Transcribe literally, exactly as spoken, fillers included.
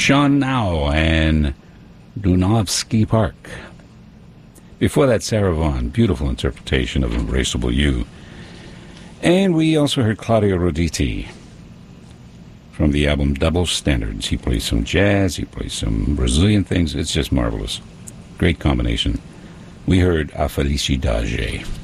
Sean Now and Dunovsky Park. Before that, Sarah Vaughan, beautiful interpretation of Embraceable You. And we also heard Claudio Roditi from the album Double Standards. He plays some jazz, he plays some Brazilian things. It's just marvelous. Great combination. We heard A Felicidade.